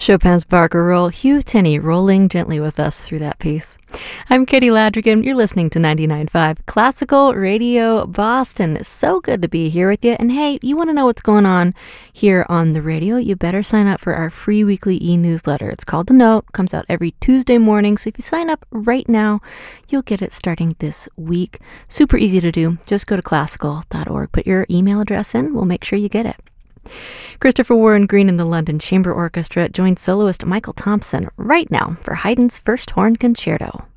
Chopin's Barcarolle, Hugh Tinney rolling gently with us through that piece. I'm Katie Ladrigan. You're listening to 99.5 Classical Radio Boston. So good to be here with you. And hey, you want to know what's going on here on the radio? You better sign up for our free weekly e-newsletter. It's called The Note. Comes out every Tuesday morning. So if you sign up right now, you'll get it starting this week. Super easy to do. Just go to classical.org. Put your email address in. We'll make sure you get it. Christopher Warren Green and the London Chamber Orchestra joins soloist Michael Thompson right now for Haydn's First Horn Concerto.